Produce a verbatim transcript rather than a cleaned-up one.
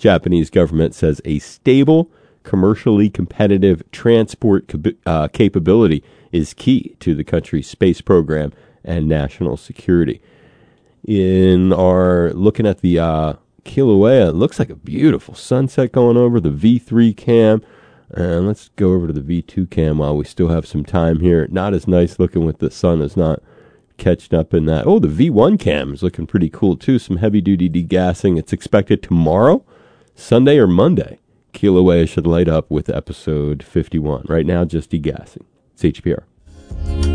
Japanese government says a stable, commercially competitive transport cap- uh, capability is key to the country's space program and national security. In our looking at the uh, Kilauea, it looks like a beautiful sunset going over the V three cam. And let's go over to the V two cam while we still have some time here. Not as nice looking with the sun is not catching up in that. Oh, the V one cam is looking pretty cool too. Some heavy-duty degassing. It's expected tomorrow, Sunday or Monday. Kilauea should light up with episode fifty-one. Right now, just degassing. It's H P R.